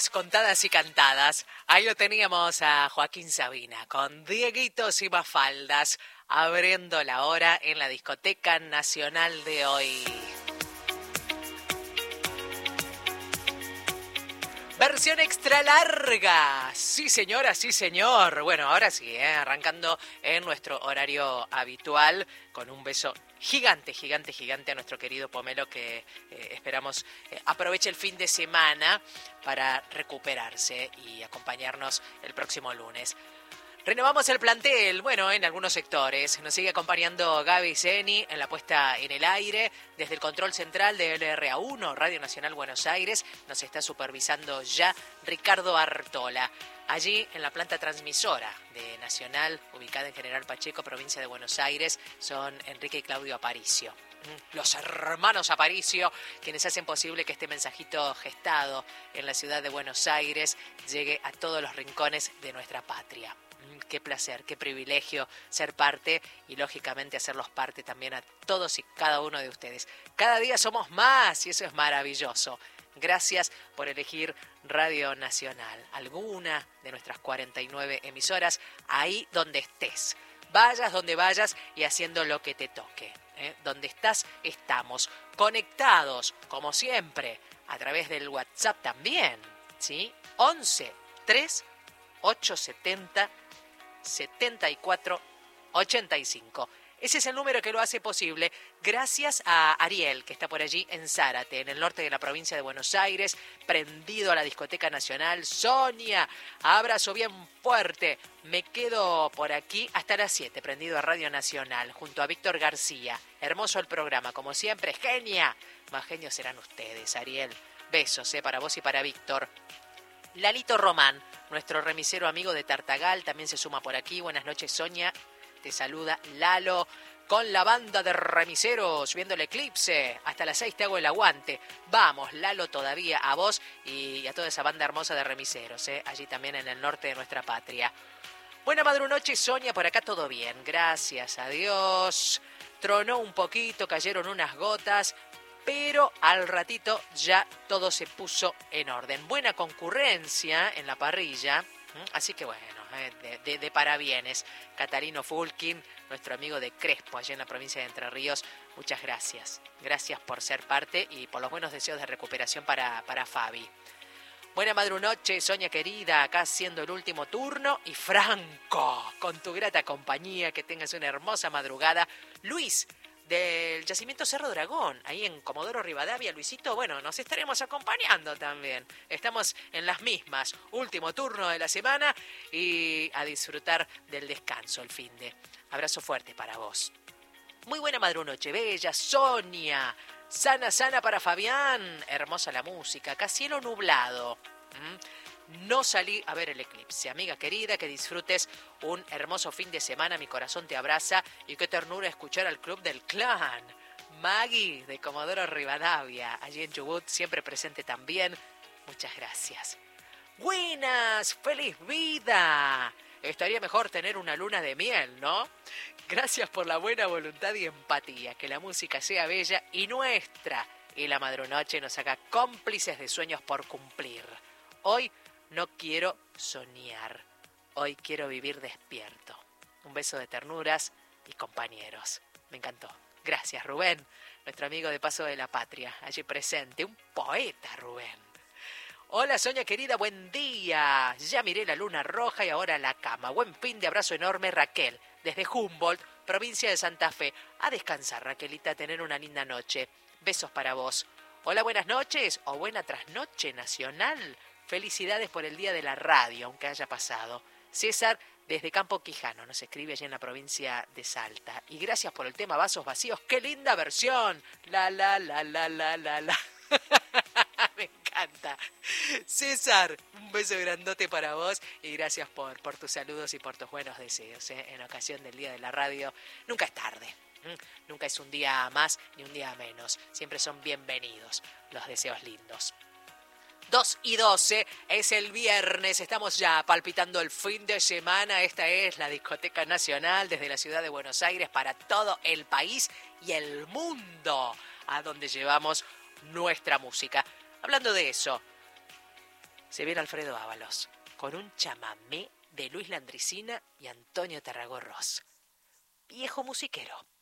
Contadas y cantadas. Ahí lo teníamos a Joaquín Sabina con Dieguitos y Mafaldas abriendo la hora en la Discoteca Nacional de hoy. Versión extra larga. Sí, señora, sí, señor. Bueno, ahora sí, arrancando en nuestro horario habitual con un beso gigante, gigante, gigante a nuestro querido Pomelo que esperamos aproveche el fin de semana para recuperarse y acompañarnos el próximo lunes. Renovamos el plantel, bueno, en algunos sectores. Nos sigue acompañando Gaby Zeni en la puesta en el aire. Desde el control central de LRA1, Radio Nacional Buenos Aires, nos está supervisando ya Ricardo Artola. Allí, en la planta transmisora de Nacional, ubicada en General Pacheco, provincia de Buenos Aires, son Enrique y Claudio Aparicio. Los hermanos Aparicio, quienes hacen posible que este mensajito gestado en la ciudad de Buenos Aires llegue a todos los rincones de nuestra patria. Qué placer, qué privilegio ser parte y lógicamente hacerlos parte también a todos y cada uno de ustedes. Cada día somos más y eso es maravilloso. Gracias por elegir Radio Nacional, alguna de nuestras 49 emisoras, ahí donde estés. Vayas donde vayas y haciendo lo que te toque. Donde estás, estamos conectados, como siempre, a través del WhatsApp también, ¿sí? 11 3 870 7485. Ese es el número que lo hace posible gracias a Ariel, que está por allí en Zárate, en el norte de la provincia de Buenos Aires, prendido a la Discoteca Nacional. Sonia, abrazo bien fuerte. Me quedo por aquí hasta las 7, prendido a Radio Nacional, junto a Víctor García. Hermoso el programa, como siempre. ¡Genia! Más genios serán ustedes, Ariel. Besos, para vos y para Víctor. Lalito Román, nuestro remisero amigo de Tartagal, también se suma por aquí. Buenas noches, Sonia. Te saluda Lalo con la banda de remiseros viendo el eclipse. Hasta las 6 te hago el aguante. Vamos, Lalo, todavía a vos y a toda esa banda hermosa de remiseros, allí también en el norte de nuestra patria. Buena madrunoche, Sonia, por acá todo bien. Gracias a Dios. Tronó un poquito, cayeron unas gotas, pero al ratito ya todo se puso en orden. Buena concurrencia en la parrilla, así que bueno, de parabienes. Catarino Fulkin, nuestro amigo de Crespo, allá en la provincia de Entre Ríos, muchas gracias. Gracias por ser parte y por los buenos deseos de recuperación para Fabi. Buena madrunoche, Sonia querida, acá haciendo el último turno. Y Franco, con tu grata compañía, que tengas una hermosa madrugada. Luis, del Yacimiento Cerro Dragón, ahí en Comodoro Rivadavia. Luisito, bueno, nos estaremos acompañando también. Estamos en las mismas, último turno de la semana y a disfrutar del descanso el finde. Abrazo fuerte para vos. Muy buena madrunoche, bella Sonia. Sana, sana para Fabián. Hermosa la música, acá cielo nublado. No salí a ver el eclipse. Amiga querida, que disfrutes un hermoso fin de semana. Mi corazón te abraza y qué ternura escuchar al Club del Clan. Maggie, de Comodoro Rivadavia, allí en Chubut, siempre presente también. Muchas gracias. Buenas, feliz vida. Estaría mejor tener una luna de miel, ¿no? Gracias por la buena voluntad y empatía. Que la música sea bella y nuestra. Y la madrunoche nos haga cómplices de sueños por cumplir. Hoy no quiero soñar, hoy quiero vivir despierto. Un beso de ternuras y compañeros. Me encantó. Gracias, Rubén, nuestro amigo de Paso de la Patria, allí presente. Un poeta, Rubén. Hola, Sonia querida, buen día. Ya miré la luna roja y ahora la cama. Buen fin de abrazo enorme, Raquel, desde Humboldt, provincia de Santa Fe. A descansar, Raquelita, a tener una linda noche. Besos para vos. Hola, buenas noches o buena trasnoche nacional. Felicidades por el Día de la Radio, aunque haya pasado. César, desde Campo Quijano, nos escribe allí en la provincia de Salta. Y gracias por el tema Vasos Vacíos. ¡Qué linda versión! La. Me encanta. César, un beso grandote para vos y gracias por tus saludos y por tus buenos deseos. En ocasión del Día de la Radio, nunca es tarde. Nunca es un día más ni un día menos. Siempre son bienvenidos los deseos lindos. 2:12, es el viernes, estamos ya palpitando el fin de semana. Esta es la Discoteca Nacional desde la ciudad de Buenos Aires para todo el país y el mundo, a donde llevamos nuestra música. Hablando de eso, Se viene Alfredo Ábalos con un chamamé de Luis Landricina y Antonio Tarragó Ross. Viejo musiquero.